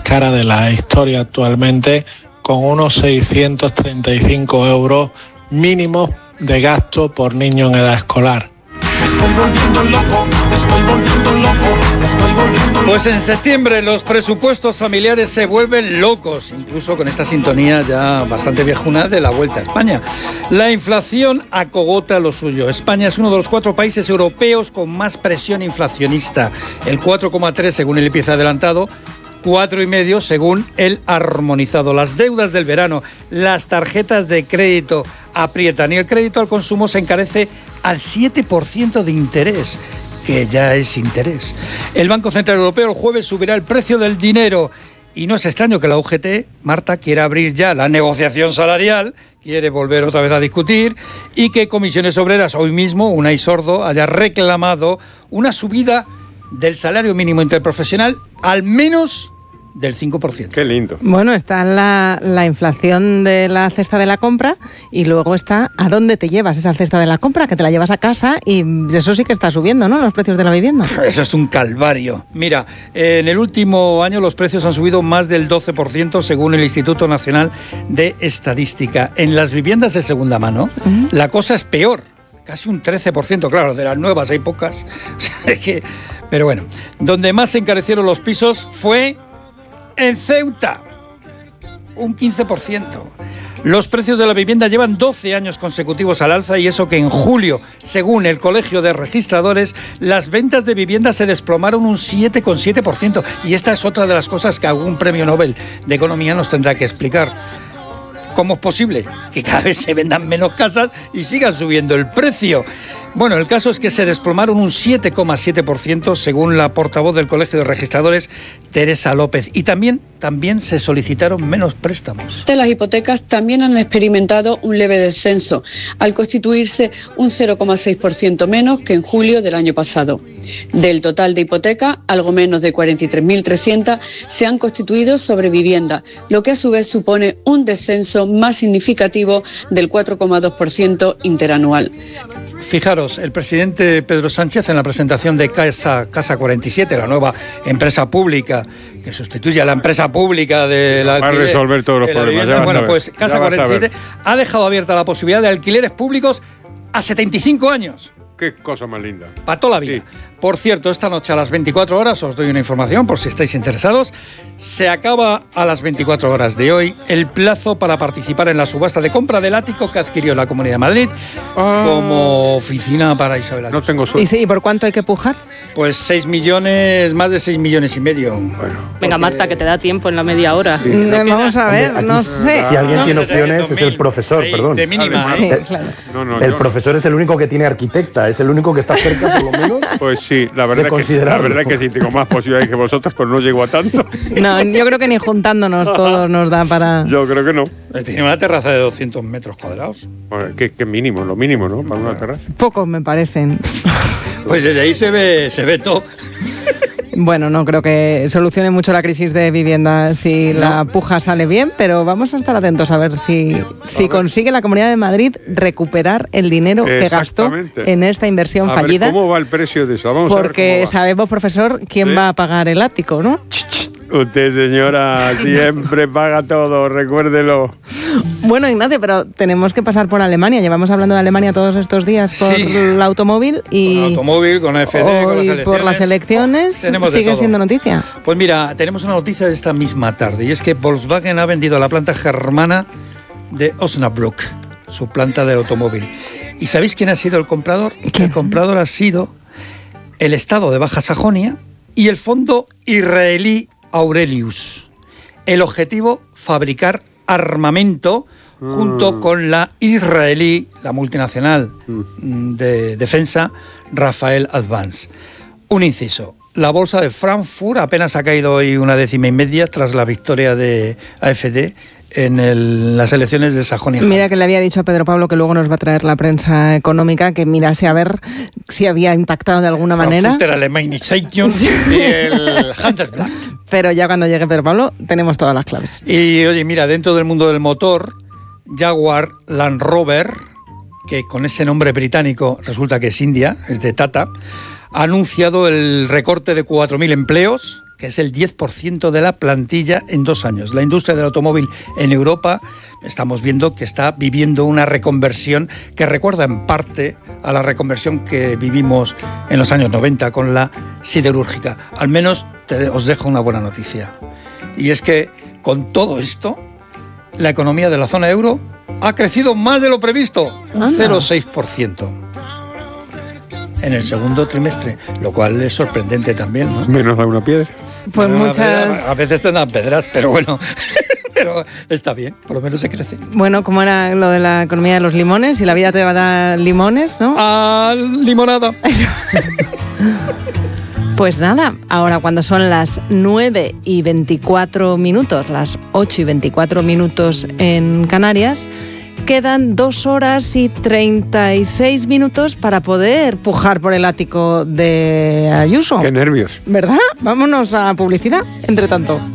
cara de la historia actualmente, con unos 635 euros mínimos de gasto por niño en edad escolar. Pues en septiembre los presupuestos familiares se vuelven locos, incluso con esta sintonía ya bastante viejuna de la Vuelta a España. La inflación acogota lo suyo. España es uno de los 4 países europeos con más presión inflacionista. El 4,3 según el IPC adelantado, 4,5 según el armonizado. Las deudas del verano, las tarjetas de crédito aprietan y el crédito al consumo se encarece al 7% de interés, que ya es interés. El Banco Central Europeo el jueves subirá el precio del dinero y no es extraño que la UGT, Marta, quiera abrir ya la negociación salarial, quiere volver otra vez a discutir y que Comisiones Obreras hoy mismo, Unai Sordo, haya reclamado una subida del salario mínimo interprofesional al menos del 5%. Qué lindo. Bueno, está la inflación de la cesta de la compra y luego está a dónde te llevas esa cesta de la compra, que te la llevas a casa y eso sí que está subiendo, ¿no? Los precios de la vivienda. Eso es un calvario. Mira, en el último año los precios han subido más del 12% según el Instituto Nacional de Estadística. En las viviendas de segunda mano, la cosa es peor. Casi un 13%, claro, de las nuevas hay pocas. Pero bueno, donde más se encarecieron los pisos fue en Ceuta, un 15%. Los precios de la vivienda llevan 12 años consecutivos al alza y eso que en julio, según el Colegio de Registradores, las ventas de vivienda se desplomaron un 7,7%. Y esta es otra de las cosas que algún premio Nobel de Economía nos tendrá que explicar. ¿Cómo es posible que cada vez se vendan menos casas y siga subiendo el precio? Bueno, el caso es que se desplomaron un 7,7% según la portavoz del Colegio de Registradores, Teresa López. Y también se solicitaron menos préstamos. Las hipotecas también han experimentado un leve descenso, al constituirse un 0,6% menos que en julio del año pasado. Del total de hipotecas, algo menos de 43.300 se han constituido sobre vivienda, lo que a su vez supone un descenso más significativo del 4,2% interanual. Fijaros, el presidente Pedro Sánchez en la presentación de Casa 47, la nueva empresa pública que sustituye a la empresa pública de la alquiler. Va a resolver todos los problemas. Bueno, pues Casa 47 ha dejado abierta la posibilidad de alquileres públicos a 75 años. Qué cosa más linda. Para toda la vida. Sí. Por cierto, esta noche a las 24 horas, os doy una información por si estáis interesados, se acaba a las 24 horas de hoy el plazo para participar en la subasta de compra del ático que adquirió la Comunidad de Madrid como oficina para Isabel Ayuso. No tengo suerte. ¿Y por cuánto hay que pujar? Pues 6 millones, más de 6,5 millones. Bueno, venga, Marta, que te da tiempo en la media hora. Sí. Vamos a ver, no sé. Si alguien tiene opciones es el profesor, perdón. De mínima, sí, claro. El profesor es el único que tiene arquitecta, es el único que está cerca, por lo menos. Pues sí, la verdad es que sí tengo más posibilidades que vosotros, pero no llego a tanto. No, yo creo que ni juntándonos todos nos da para... Yo creo que no. Tiene una terraza de 200 metros cuadrados. Bueno, que mínimo, lo mínimo, ¿no? Para una terraza. Pocos me parecen. Pues desde ahí se ve todo. Bueno, no creo que solucione mucho la crisis de vivienda si la puja sale bien, pero vamos a estar atentos a ver si consigue la Comunidad de Madrid recuperar el dinero que gastó en esta inversión fallida. ¿Cómo va el precio de eso? Vamos a ver porque sabemos, profesor, quién va a pagar el ático, ¿no? Usted, señora, siempre paga todo, recuérdelo. Bueno, Ignacio, pero tenemos que pasar por Alemania. Llevamos hablando de Alemania todos estos días por el automóvil y... Con el automóvil, con AfD, con las elecciones. Por las elecciones sigue siendo noticia. Pues mira, tenemos una noticia de esta misma tarde y es que Volkswagen ha vendido la planta germana de Osnabrück, su planta de automóvil. ¿Y sabéis quién ha sido el comprador? El comprador ha sido el Estado de Baja Sajonia y el fondo israelí Aurelius. El objetivo, fabricar armamento junto con la israelí, la multinacional de defensa, Rafael Advance. Un inciso. La bolsa de Frankfurt apenas ha caído hoy 1,5 décimas tras la victoria de AfD en las elecciones de Sajonia. Mira que le había dicho a Pedro Pablo que luego nos va a traer la prensa económica, que mirase a ver si había impactado de alguna manera. Frankfurter Allgemeine Zeitung y el Handelsblatt. Pero ya cuando llegue Pedro Pablo tenemos todas las claves. Y oye, mira, dentro del mundo del motor, Jaguar Land Rover, que con ese nombre británico resulta que es India, es de Tata, ha anunciado el recorte de 4.000 empleos que es el 10% de la plantilla en 2 años. La industria del automóvil en Europa estamos viendo que está viviendo una reconversión que recuerda en parte a la reconversión que vivimos en los años 90 con la siderúrgica. Al menos os dejo una buena noticia. Y es que con todo esto, la economía de la zona euro ha crecido más de lo previsto, un 0,6% en el segundo trimestre, lo cual es sorprendente también, ¿no? Menos da una piedra. Pues muchas... A veces te dan pedras, pero bueno, pero está bien, por lo menos se crece. Bueno, ¿cómo era lo de la economía de los limones? Y la vida te va a dar limones, ¿no? ¡Ah, limonada! Pues nada, ahora cuando son las 9:24, las 8:24 en Canarias, quedan 2 horas y 36 minutos para poder pujar por el ático de Ayuso. ¡Qué nervios! ¿Verdad? Vámonos a publicidad, entre tanto.